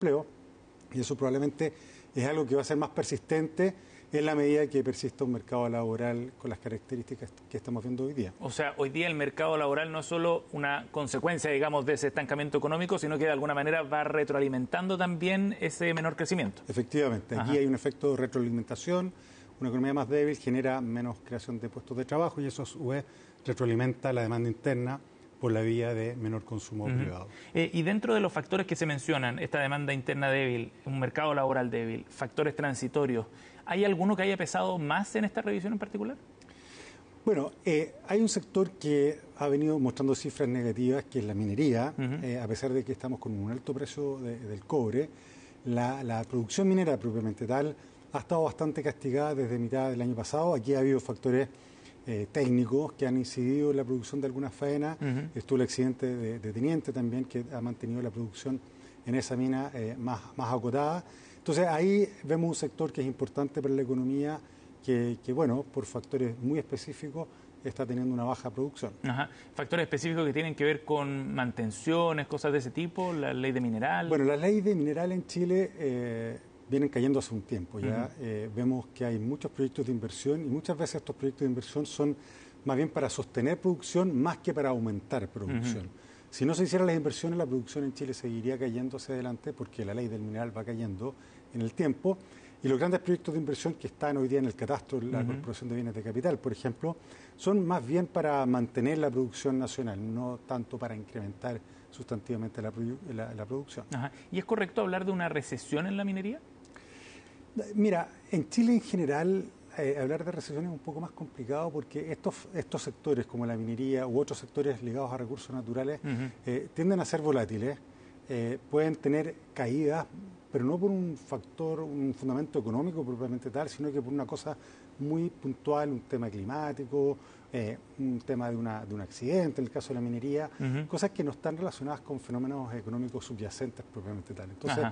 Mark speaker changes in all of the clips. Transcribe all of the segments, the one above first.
Speaker 1: empleo, y eso probablemente es algo que va a ser más persistente en la medida que persista un mercado laboral con las características que estamos viendo hoy día.
Speaker 2: O sea, hoy día el mercado laboral no es solo una consecuencia, digamos, de ese estancamiento económico, sino que de alguna manera va retroalimentando también ese menor crecimiento.
Speaker 1: Efectivamente, aquí hay un efecto de retroalimentación. Una economía más débil genera menos creación de puestos de trabajo y eso a su vez retroalimenta la demanda interna por la vía de menor consumo privado.
Speaker 2: Y dentro de los factores que se mencionan, esta demanda interna débil, un mercado laboral débil, factores transitorios, ¿hay alguno que haya pesado más en esta revisión en particular?
Speaker 1: Bueno, hay un sector que ha venido mostrando cifras negativas, que es la minería. A pesar de que estamos con un alto precio del cobre, la producción minera propiamente tal ha estado bastante castigada desde mitad del año pasado. Aquí ha habido factores técnicos que han incidido en la producción de algunas faenas. Estuvo el accidente de Teniente también, que ha mantenido la producción en esa mina más acotada. Entonces ahí vemos un sector que es importante para la economía, que bueno, por factores muy específicos está teniendo una baja producción.
Speaker 2: ¿Factores específicos que tienen que ver con mantenciones, cosas de ese tipo, la ley de mineral?
Speaker 1: Bueno, la ley de mineral en Chile vienen cayendo hace un tiempo ya. Vemos que hay muchos proyectos de inversión y muchas veces estos proyectos de inversión son más bien para sostener producción más que para aumentar producción. Si no se hicieran las inversiones, la producción en Chile seguiría cayendo hacia adelante porque la ley del mineral va cayendo en el tiempo. Y los grandes proyectos de inversión que están hoy día en el catastro, la Corporación de Bienes de Capital, por ejemplo, son más bien para mantener la producción nacional, no tanto para incrementar sustantivamente la producción.
Speaker 2: ¿Y es correcto hablar de una recesión en la minería?
Speaker 1: Mira, en Chile en general hablar de recesión es un poco más complicado porque estos sectores como la minería u otros sectores ligados a recursos naturales tienden a ser volátiles, pueden tener caídas, pero no por un factor, un fundamento económico propiamente tal, sino que por una cosa muy puntual, un tema climático, un tema de un accidente, en el caso de la minería, cosas que no están relacionadas con fenómenos económicos subyacentes propiamente tal. Entonces,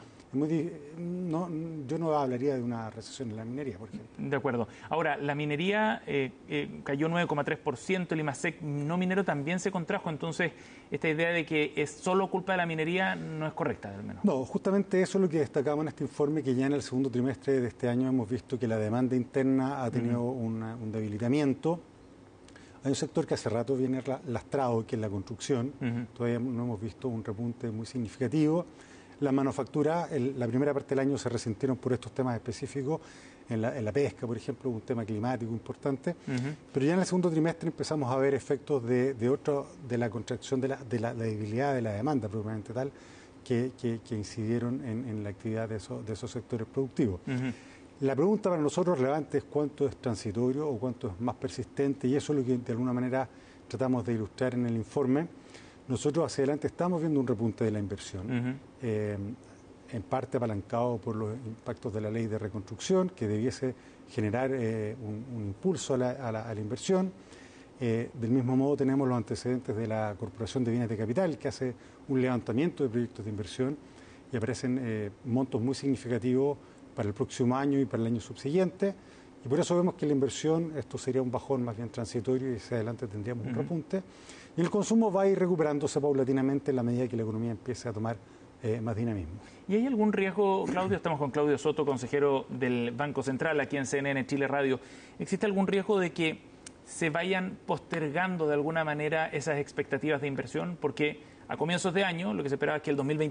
Speaker 1: yo no hablaría de una recesión en la minería, por ejemplo.
Speaker 2: De acuerdo. Ahora, la minería cayó 9,3%, el IMASEC no minero también se contrajo, entonces esta idea de que es solo culpa de la minería no es correcta, al menos.
Speaker 1: No, justamente eso es lo que destacamos en este informe, que ya en el segundo trimestre de este año hemos visto que la demanda interna ha tenido un debilitamiento. Hay un sector que hace rato viene lastrado, que es la construcción. Todavía no hemos visto un repunte muy significativo. La manufactura, la primera parte del año se resintieron por estos temas específicos. En la pesca, por ejemplo, un tema climático importante. Pero ya en el segundo trimestre empezamos a ver efectos de la contracción de la debilidad de la demanda, propiamente tal, que incidieron en la actividad de esos sectores productivos. La pregunta para nosotros relevante es cuánto es transitorio o cuánto es más persistente, y eso es lo que de alguna manera tratamos de ilustrar en el informe. Nosotros hacia adelante estamos viendo un repunte de la inversión, en parte apalancado por los impactos de la ley de reconstrucción, que debiese generar un impulso a la inversión. Del mismo modo tenemos los antecedentes de la Corporación de Bienes de Capital, que hace un levantamiento de proyectos de inversión y aparecen montos muy significativos para el próximo año y para el año subsiguiente, y por eso vemos que la inversión, esto sería un bajón más bien transitorio y hacia adelante tendríamos un repunte, y el consumo va a ir recuperándose paulatinamente en la medida que la economía empiece a tomar más dinamismo.
Speaker 2: ¿Y hay algún riesgo, Claudio? Estamos con Claudio Soto, consejero del Banco Central aquí en CNN Chile Radio. ¿Existe algún riesgo de que se vayan postergando de alguna manera esas expectativas de inversión? Porque a comienzos de año lo que se esperaba es que el 2020